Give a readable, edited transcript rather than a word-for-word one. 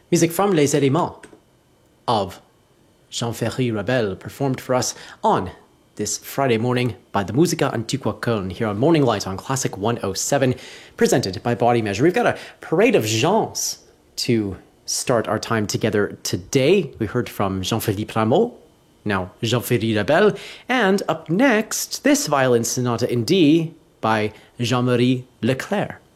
Music from Les Éléments of Jean-Ferry Rabel, performed for us on this Friday morning by the Musica Antiqua Köln here on Morning Light on Classic 107, presented by Body Measure. We've got a parade of Jeans to start our time together today. We heard from Jean-Philippe Rameau, now Jean-Ferry Rabel, and up next, this violin sonata in D by Jean-Marie Leclerc.